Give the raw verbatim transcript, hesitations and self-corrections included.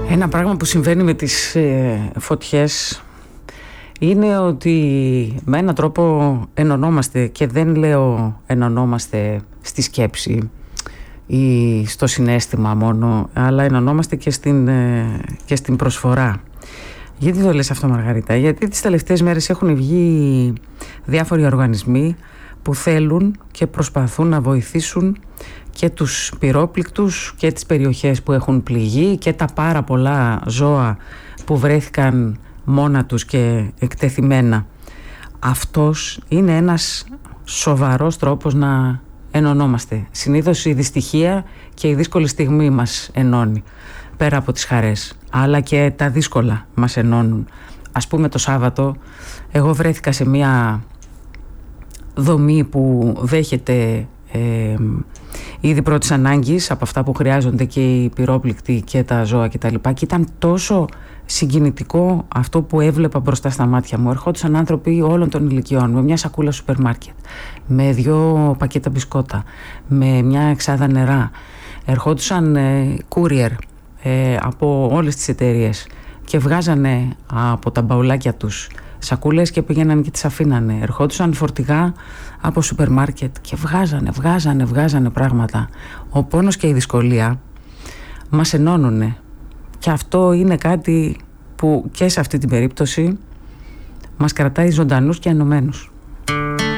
Ένα πράγμα που συμβαίνει με τις ε, φωτιές είναι ότι με έναν τρόπο ενωνόμαστε, και δεν λέω ενωνόμαστε στη σκέψη ή στο συναίσθημα μόνο, αλλά ενωνόμαστε και στην, ε, και στην προσφορά. Γιατί το λες αυτό, Μαργαρίτα? Γιατί τις τελευταίες μέρες έχουν βγει διάφοροι οργανισμοί που θέλουν και προσπαθούν να βοηθήσουν και τους πυρόπληκτους και τις περιοχές που έχουν πληγεί και τα πάρα πολλά ζώα που βρέθηκαν μόνα τους και εκτεθειμένα. Αυτός είναι ένας σοβαρός τρόπος να ενωνόμαστε. Συνήθως η δυστυχία και η δύσκολη στιγμή μας ενώνει, πέρα από τις χαρές, αλλά και τα δύσκολα μας ενώνουν. Ας πούμε, το Σάββατο εγώ βρέθηκα σε μια δομή που δέχεται ε, είδη πρώτης ανάγκης από αυτά που χρειάζονται και οι πυρόπληκτοι και τα ζώα κτλ. Και ήταν τόσο συγκινητικό αυτό που έβλεπα μπροστά στα μάτια μου. Ερχόντουσαν άνθρωποι όλων των ηλικιών με μια σακούλα σούπερ μάρκετ, με δυο πακέτα μπισκότα, με μια εξάδα νερά. Ερχόντουσαν ε, courier ε, από όλες τις εταιρείες και βγάζανε από τα μπαουλάκια τους σακούλες και πήγαιναν και τις αφήνανε. Ερχόντουσαν φορτηγά από σούπερ μάρκετ και βγάζανε, βγάζανε, βγάζανε πράγματα. Ο πόνος και η δυσκολία μας ενώνουνε. Και αυτό είναι κάτι που και σε αυτή την περίπτωση μας κρατάει ζωντανούς και ενωμένους.